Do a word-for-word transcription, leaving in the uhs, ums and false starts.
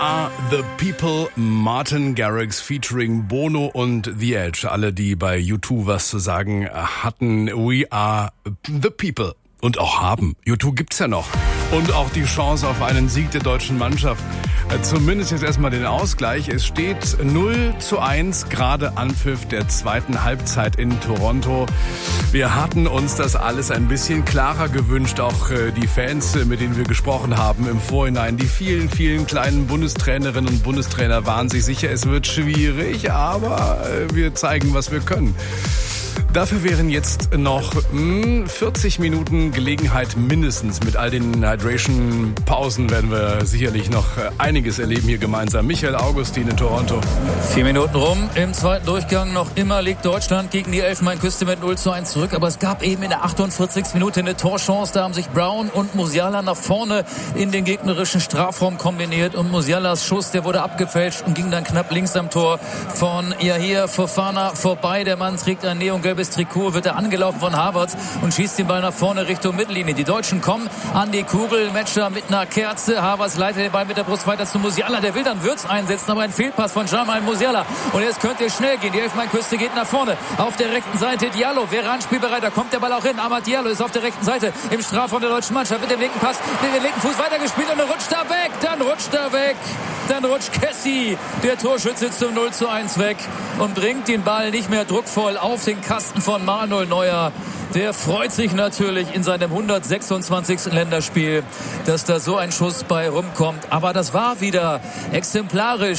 Are the People, Martin Garrix featuring Bono und The Edge. Alle, die bei U zwei was zu sagen hatten. We are the people. Und auch haben. U zwei gibt's ja noch. Und auch die Chance auf einen Sieg der deutschen Mannschaft. Zumindest jetzt erstmal den Ausgleich. Es steht null zu eins, gerade Anpfiff der zweiten Halbzeit in Toronto. Wir hatten uns das alles ein bisschen klarer gewünscht. Auch die Fans, mit denen wir gesprochen haben im Vorhinein. Die vielen, vielen kleinen Bundestrainerinnen und Bundestrainer waren sich sicher, es wird schwierig, aber wir zeigen, was wir können. Dafür wären jetzt noch mh, vierzig Minuten Gelegenheit mindestens. Mit all den Hydration-Pausen werden wir sicherlich noch einiges erleben hier gemeinsam. Michael Augustin in Toronto. Vier Minuten rum im zweiten Durchgang. Noch immer liegt Deutschland gegen die Elfenbeinküste mit null zu eins zurück. Aber es gab eben in der achtundvierzigsten Minute eine Torchance. Da haben sich Brown und Musiala nach vorne in den gegnerischen Strafraum kombiniert. Und Musialas Schuss, der wurde abgefälscht und ging dann knapp links am Tor von Yahia Fofana vorbei. Der Mann trägt ein neongelbes Trikot, wird er angelaufen von Havertz und schießt den Ball nach vorne Richtung Mittellinie. Die Deutschen kommen an die Kugel. Metscher mit einer Kerze. Havertz leitet den Ball mit der Brust weiter zu Musiala. Der will dann Würz einsetzen, aber ein Fehlpass von Jamal Musiala. Und jetzt könnte es schnell gehen. Die Elfenbeinküste geht nach vorne. Auf der rechten Seite Diallo wäre anspielbereit. Da kommt der Ball auch hin. Amad Diallo ist auf der rechten Seite im Strafraum der deutschen Mannschaft. Mit dem linken Pass, mit dem linken Fuß weitergespielt und dann rutscht er weg. Dann rutscht er weg. Dann rutscht Kessie, der Torschütze, zum null zu eins weg und bringt den Ball nicht mehr druckvoll auf den Kasten von Manuel Neuer. Der freut sich natürlich in seinem hundertsechsundzwanzigsten Länderspiel, dass da so ein Schuss bei rumkommt. Aber das war wieder exemplarisch